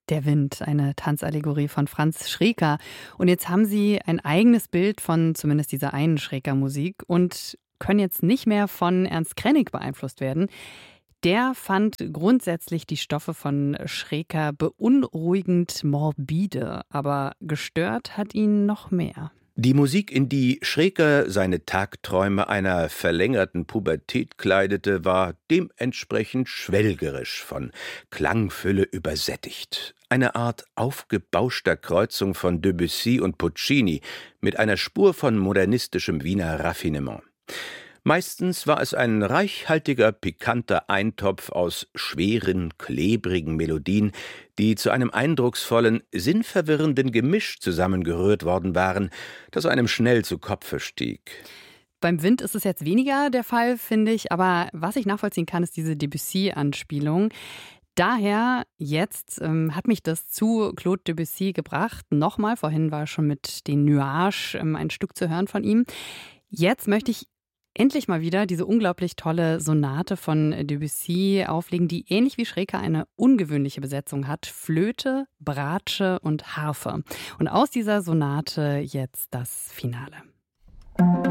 Der Wind, eine Tanzallegorie von Franz Schreker. Und jetzt haben Sie ein eigenes Bild von zumindest dieser einen Schreker-Musik und können jetzt nicht mehr von Ernst Krenig beeinflusst werden. Der fand grundsätzlich die Stoffe von Schreker beunruhigend morbide, aber gestört hat ihn noch mehr. Die Musik, in die Schreker seine Tagträume einer verlängerten Pubertät kleidete, war dementsprechend schwelgerisch, von Klangfülle übersättigt. Eine Art aufgebauschter Kreuzung von Debussy und Puccini mit einer Spur von modernistischem Wiener Raffinement. Meistens war es ein reichhaltiger, pikanter Eintopf aus schweren, klebrigen Melodien, die zu einem eindrucksvollen, sinnverwirrenden Gemisch zusammengerührt worden waren, das einem schnell zu Kopfe stieg. Beim Wind ist es jetzt weniger der Fall, finde ich, aber was ich nachvollziehen kann, ist diese Debussy-Anspielung. Daher jetzt hat mich das zu Claude Debussy gebracht. Nochmal, vorhin war schon mit den Nuages ein Stück zu hören von ihm. Jetzt möchte ich endlich mal wieder diese unglaublich tolle Sonate von Debussy auflegen, die ähnlich wie Schreker eine ungewöhnliche Besetzung hat. Flöte, Bratsche und Harfe. Und aus dieser Sonate jetzt das Finale.